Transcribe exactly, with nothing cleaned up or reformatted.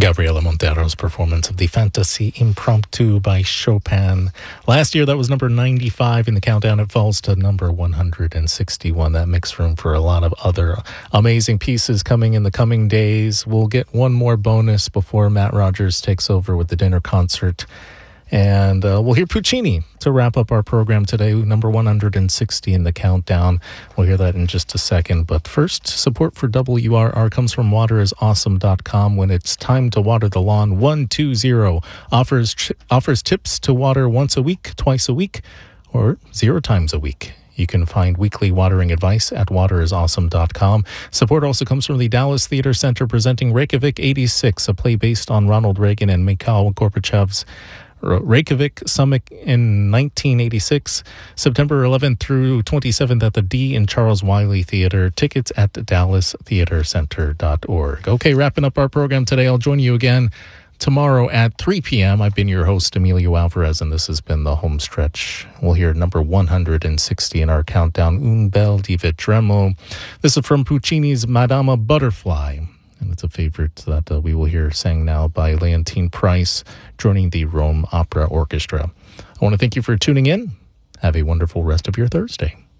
Gabriela Montero's performance of the Fantasy Impromptu by Chopin. Last year, that was number ninety-five in the countdown. It falls to number one hundred sixty-one. That makes room for a lot of other amazing pieces coming in the coming days. We'll get one more bonus before Matt Rogers takes over with the dinner concert. And uh, we'll hear Puccini to wrap up our program today, number one hundred sixty in the countdown. We'll hear that in just a second. But first, support for W R R comes from water is awesome dot com. When it's time to water the lawn, one two zero offers, offers tips to water once a week, twice a week, or zero times a week. You can find weekly watering advice at water is awesome dot com. Support also comes from the Dallas Theater Center presenting Reykjavik eighty-six, a play based on Ronald Reagan and Mikhail Gorbachev's Reykjavik Summit in nineteen eighty-six, September eleventh through twenty-seventh at the D and Charles Wiley Theater. Tickets at dallas theater center dot org. Okay, wrapping up our program today. I'll join you again tomorrow at three p.m. I've been your host, Emilio Alvarez, and this has been The Home Stretch. We'll hear number one hundred sixty in our countdown, Un bel di vedremo. This is from Puccini's Madama Butterfly. And it's a favorite that uh, we will hear sang now by Leontine Price, joining the Rome Opera Orchestra. I want to thank you for tuning in. Have a wonderful rest of your Thursday.